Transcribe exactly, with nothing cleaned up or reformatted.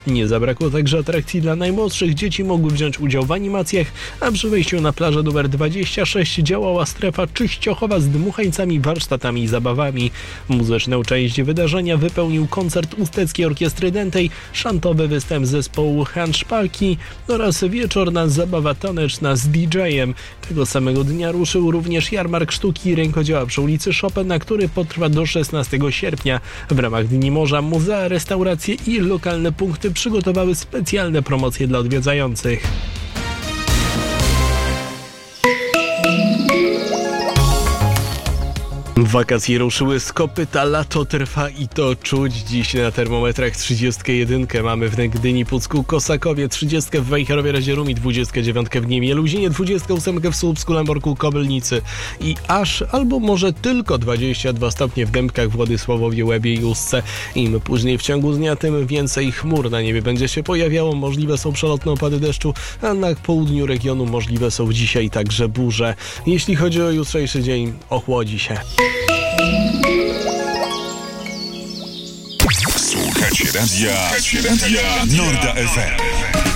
Nie zabrakło także atrakcji dla najmłodszych. Dzieci mogły wziąć udział w animacjach, a przy wejściu na plażę numer dwadzieścia sześć działała strefa czyściochowa z dmuchańcami, warsztatami i zabawami. Muzyczną część wydarzenia wypełnił koncert Usteckiej Orkiestry Dętej, szantowy występ zespołu Hanszpaki oraz wieczorna zabawa taneczna z D J-em. Tego samego dnia ruszył również jarmark sztuki i rękodzieła przy ulicy Chopina, który potrwa do szesnastego sierpnia. W ramach Dni Morza muzea, restauracje i lokalne punkty przygotowały specjalne promocje dla odwiedzających. Wakacje ruszyły z kopyta, lato trwa i to czuć. Dziś na termometrach trzydziestkę jedynkę mamy w Gdyni, Pucku, Kosakowie, trzydziestkę w Wejherowie, Razie-Rumi, dwudziestkę dziewiątkę w Niemieluzinie, dwudziestkę ósemkę w Słupsku, Lemborku, Kobylnicy i aż albo może tylko dwadzieścia dwa stopnie w Dębkach, Władysławowie, Łebie i Ustce. Im później w ciągu dnia, tym więcej chmur na niebie będzie się pojawiało. Możliwe są przelotne opady deszczu, a na południu regionu możliwe są dzisiaj także burze. Jeśli chodzi o jutrzejszy dzień, ochłodzi się. Słuchacie radia, Słuchacie radia Norda F M.